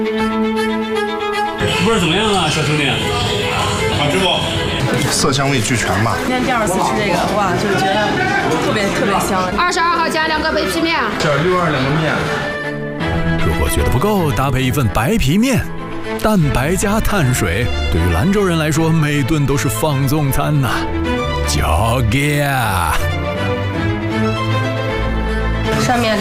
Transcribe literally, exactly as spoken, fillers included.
味儿怎么样啊，小兄弟？ 好吃不？ 色香味俱全吧。 今天第二次吃这个，哇，就觉得特别特别香。 二十二号加两个白皮面。 这六二两个面。 如果觉得不够，搭配一份白皮面，蛋白加碳水，对于兰州人来说，每顿都是放纵餐呐、啊。交给啊！ 上面。